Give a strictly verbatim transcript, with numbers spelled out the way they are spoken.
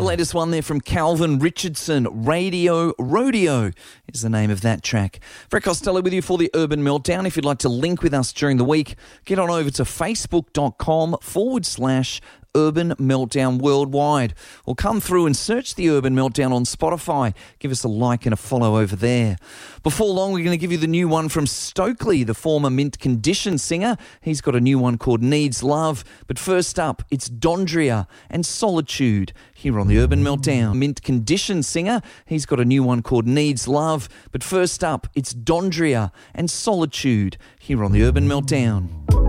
latest one there from Calvin Richardson. Radio Rodeo is the name of that track. Brett Costello with you for the Urban Meltdown. If you'd like to link with us during the week, get on over to facebook.com forward slash Urban Meltdown Worldwide, or come through and search the Urban Meltdown on Spotify. Give us a like and a follow over there. Before long, we're going to give you the new one from Stokely, the former Mint Condition singer. He's got a new one called Needs Love. But first up, it's Dondria and Solitude here on the Urban Meltdown. Mint Condition singer. He's got a new one called Needs Love. But first up, it's Dondria and Solitude here on the Urban Meltdown.